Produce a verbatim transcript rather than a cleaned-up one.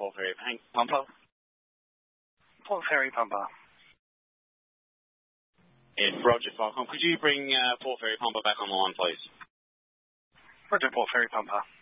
Port Fairy Pumper. Port Fairy Pumper. It's Roger Falcon. Could you bring uh, Port Fairy Pumper back on the line, please? Roger Port Fairy Pumper.